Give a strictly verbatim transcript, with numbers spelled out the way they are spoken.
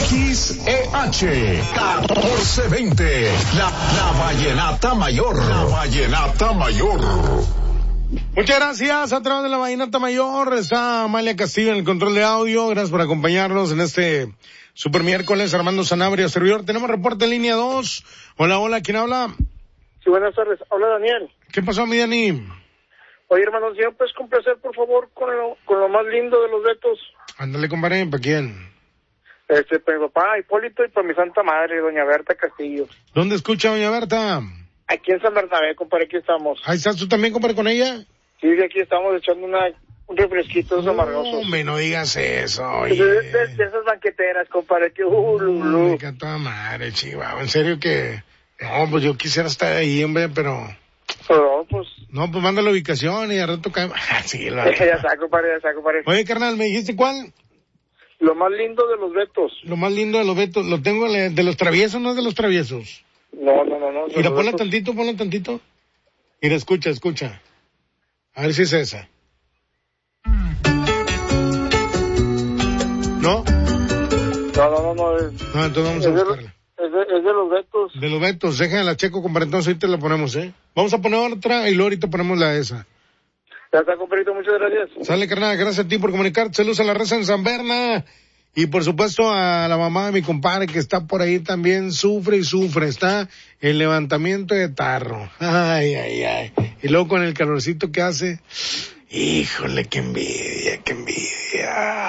X E H catorce veinte, la, la Vallenata Mayor, la Vallenata Mayor. Muchas gracias. A través de la Vallenata Mayor está Amalia Castillo en el control de audio. Gracias por acompañarnos en este super miércoles. Armando Sanabria, servidor. Tenemos reporte en línea dos. Hola, hola, ¿quién habla? Sí, buenas tardes. Habla Daniel. ¿Qué pasó, mi Dani? Oye, hermano, si me puedes complacer, por favor, con lo, con lo más lindo de los retos. Ándale, compadre, ¿para quién? Este, para mi papá Hipólito y para mi santa madre, doña Berta Castillo. ¿Dónde escucha doña Berta? Aquí en San Bernabé, compadre, aquí estamos. ¿Ahí estás tú también, compadre, con ella? Sí, de aquí estamos echando una, un refresquito de esos amargosos. No, me no digas eso, oye. De, de, de esas banqueteras, compadre, que uh, lulú. Me encanta madre, chihuahua. En serio que... No, pues yo quisiera estar ahí, hombre, pero... No, pues... No, pues manda la ubicación y de rato cae... Ah, sí, lo... ya está, compadre, ya está, compadre. Oye, carnal, ¿me dijiste cuál? Lo más lindo de los retos. Lo más lindo de los vetos, lo tengo de los traviesos, no de los traviesos. No, no, no, no. Mira, ponla tantito, ponla tantito. Mira, escucha, escucha. A ver si es esa. ¿No? No, no, no, no. Es, no, entonces vamos a buscarla. Es de, es de los vetos. De los vetos, déjenla checo, compadre, entonces ahorita la ponemos, ¿eh? Vamos a poner otra y luego ahorita ponemos la esa. Ya está, compadrito, muchas gracias. Sale, carnal, gracias a ti por comunicarte. Saludos a la raza en San Berna. Y por supuesto a la mamá de mi compadre que está por ahí también, sufre y sufre, está en levantamiento de tarro. Ay, ay, ay. Y luego con el calorcito que hace, híjole, qué envidia, qué envidia.